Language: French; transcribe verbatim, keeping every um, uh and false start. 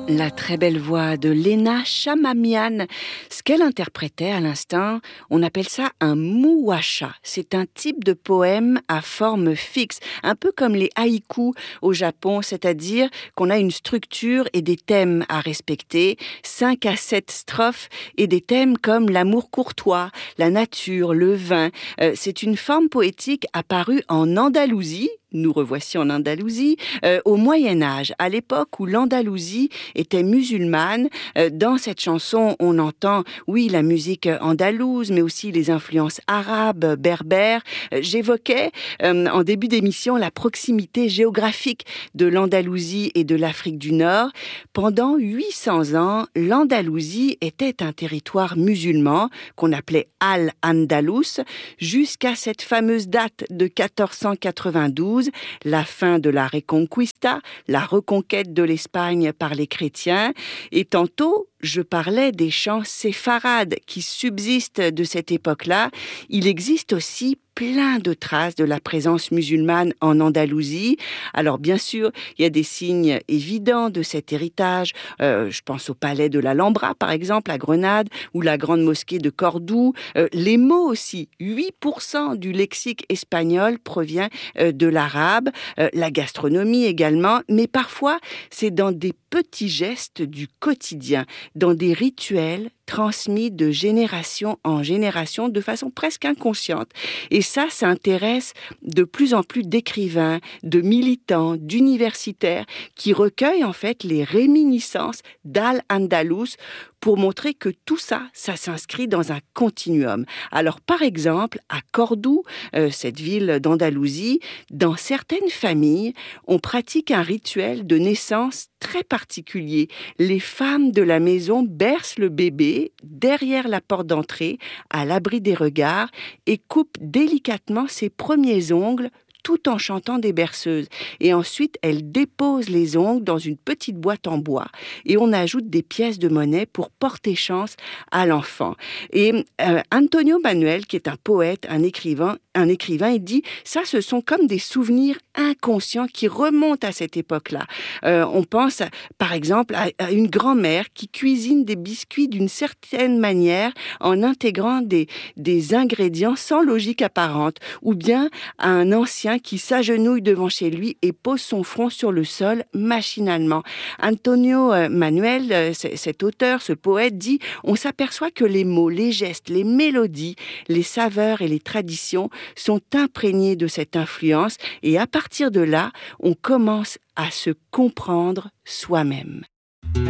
La très belle voix de Lena Chamamian. Ce qu'elle interprétait à l'instant, on appelle ça un muwasha. C'est un type de poème à forme fixe, un peu comme les haïkus au Japon, c'est-à-dire qu'on a une structure et des thèmes à respecter, cinq à sept strophes et des thèmes comme l'amour courtois, la nature, le vin. Euh, c'est une forme poétique apparue en Andalousie. Nous revoici en Andalousie, euh, au Moyen-Âge, à l'époque où l'Andalousie était musulmane. Euh, dans cette chanson, on entend, oui, la musique andalouse, mais aussi les influences arabes, berbères. Euh, j'évoquais euh, en début d'émission la proximité géographique de l'Andalousie et de l'Afrique du Nord. Pendant huit cents ans, l'Andalousie était un territoire musulman qu'on appelait Al-Andalus, jusqu'à cette fameuse date de quatorze cent quatre-vingt-douze, la fin de la Reconquista, la reconquête de l'Espagne par les chrétiens. Et tantôt, je parlais des chants séfarades qui subsistent de cette époque-là. Il existe aussi plein de traces de la présence musulmane en Andalousie. Alors bien sûr, il y a des signes évidents de cet héritage. Euh, je pense au palais de l'Alhambra, par exemple, à Grenade, ou la grande mosquée de Cordoue. Euh, les mots aussi, huit pour cent du lexique espagnol provient euh, de l'arabe. Euh, la gastronomie également, mais parfois, c'est dans des petits gestes du quotidien, dans des rituels transmis de génération en génération de façon presque inconsciente. Et ça, ça intéresse de plus en plus d'écrivains, de militants, d'universitaires qui recueillent en fait les réminiscences d'Al-Andalus pour montrer que tout ça, ça s'inscrit dans un continuum. Alors par exemple, à Cordoue, euh, cette ville d'Andalousie, dans certaines familles, on pratique un rituel de naissance très particulier. Les femmes de la maison bercent le bébé derrière la porte d'entrée, à l'abri des regards, et coupent délicatement ses premiers ongles tout en chantant des berceuses. Et ensuite, elle dépose les ongles dans une petite boîte en bois. Et on ajoute des pièces de monnaie pour porter chance à l'enfant. Et euh, Antonio Manuel, qui est un poète, un écrivain, un écrivain, il dit « ça, ce sont comme des souvenirs inconscients qui remontent à cette époque-là. Euh, » On pense, par exemple, à, à une grand-mère qui cuisine des biscuits d'une certaine manière en intégrant des, des ingrédients sans logique apparente. Ou bien à un ancien qui s'agenouille devant chez lui et pose son front sur le sol machinalement. Antonio Manuel, cet auteur, ce poète, dit « on s'aperçoit que les mots, les gestes, les mélodies, les saveurs et les traditions sont imprégnés de cette influence et à partir de là, on commence à se comprendre soi-même. »